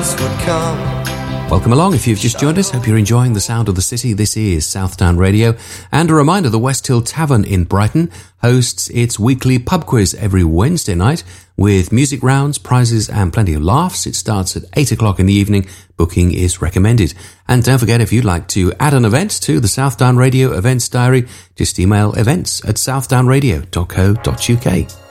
else would come. Welcome along. If you've just joined us, hope you're enjoying the sound of the city. This is Southdown Radio. And a reminder, the West Hill Tavern in Brighton hosts its weekly pub quiz every Wednesday night with music rounds, prizes and plenty of laughs. It starts at 8 o'clock in the evening. Booking is recommended. And don't forget, if you'd like to add an event to the Southdown Radio events diary, just email events@southdownradio.co.uk.